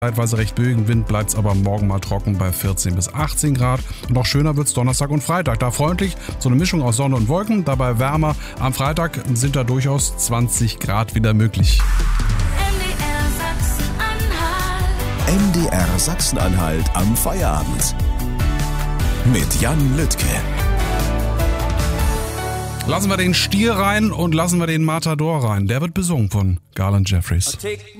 Zeitweise recht böigen Wind, bleibt es aber morgen mal trocken bei 14 bis 18 Grad. Und noch schöner wird es Donnerstag und Freitag. Da freundlich, so eine Mischung aus Sonne und Wolken, dabei wärmer. Am Freitag sind da durchaus 20 Grad wieder möglich. MDR Sachsen-Anhalt am Feierabend. Mit Jan Lüttke. Lassen wir den Stier rein und lassen wir den Matador rein. Der wird besungen von Garland Jeffries.